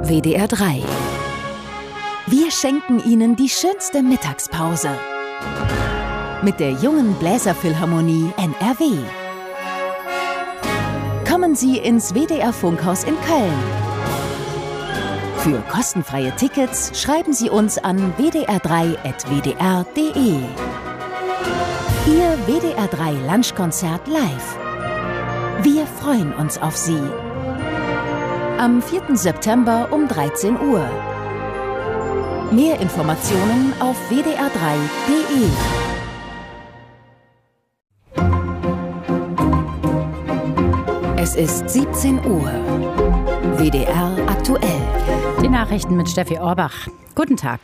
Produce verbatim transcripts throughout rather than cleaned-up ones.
W D R drei. Wir schenken Ihnen die schönste Mittagspause. Mit der jungen Bläserphilharmonie N R W. Kommen Sie ins W D R-Funkhaus in Köln. Für kostenfreie Tickets schreiben Sie uns an w d r drei at w d r punkt d e. Ihr W D R drei Lunchkonzert live. Wir freuen uns auf Sie. Am vierten September um dreizehn Uhr. Mehr Informationen auf w d r drei punkt d e. Es ist siebzehn Uhr. W D R aktuell. Die Nachrichten mit Steffi Orbach. Guten Tag.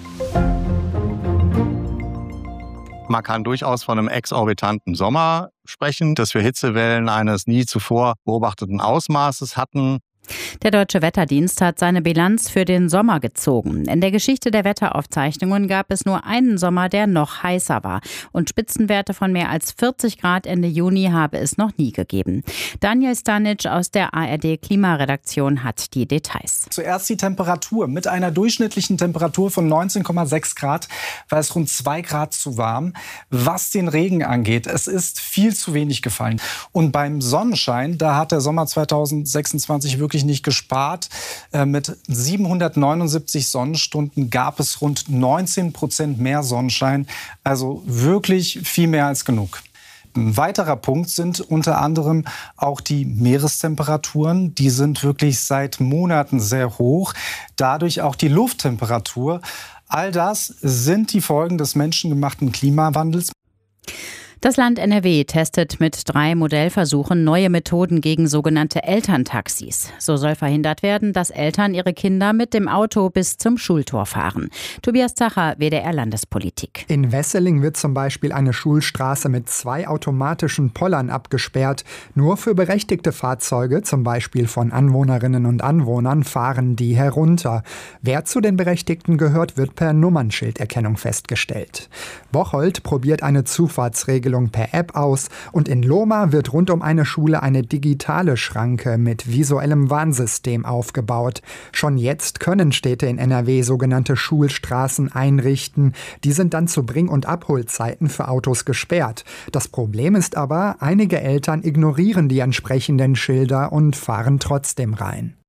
Man kann durchaus von einem exorbitanten Sommer sprechen, dass wir Hitzewellen eines nie zuvor beobachteten Ausmaßes hatten. Der Deutsche Wetterdienst hat seine Bilanz für den Sommer gezogen. In der Geschichte der Wetteraufzeichnungen gab es nur einen Sommer, der noch heißer war. Und Spitzenwerte von mehr als vierzig Grad Ende Juni habe es noch nie gegeben. Daniel Stanic aus der A R D-Klimaredaktion hat die Details. Zuerst die Temperatur. Mit einer durchschnittlichen Temperatur von neunzehn Komma sechs Grad war es rund zwei Grad zu warm. Was den Regen angeht, es ist viel zu wenig gefallen. Und beim Sonnenschein, da hat der Sommer zweitausendsechsundzwanzig wirklich nicht gespart. Mit siebenhundertneunundsiebzig Sonnenstunden gab es rund neunzehn Prozent mehr Sonnenschein. Also wirklich viel mehr als genug. Ein weiterer Punkt sind unter anderem auch die Meerestemperaturen. Die sind wirklich seit Monaten sehr hoch. Dadurch auch die Lufttemperatur. All das sind die Folgen des menschengemachten Klimawandels. Das Land N R W testet mit drei Modellversuchen neue Methoden gegen sogenannte Elterntaxis. So soll verhindert werden, dass Eltern ihre Kinder mit dem Auto bis zum Schultor fahren. Tobias Zacher, W D R Landespolitik. In Wesseling wird zum Beispiel eine Schulstraße mit zwei automatischen Pollern abgesperrt. Nur für berechtigte Fahrzeuge, zum Beispiel von Anwohnerinnen und Anwohnern, fahren die herunter. Wer zu den Berechtigten gehört, wird per Nummernschilderkennung festgestellt. Bocholt probiert eine Zufahrtsregelung per App aus und in Lohmar wird rund um eine Schule eine digitale Schranke mit visuellem Warnsystem aufgebaut. Schon jetzt können Städte in N R W sogenannte Schulstraßen einrichten. Die sind dann zu Bring- und Abholzeiten für Autos gesperrt. Das Problem ist aber, einige Eltern ignorieren die entsprechenden Schilder und fahren trotzdem rein.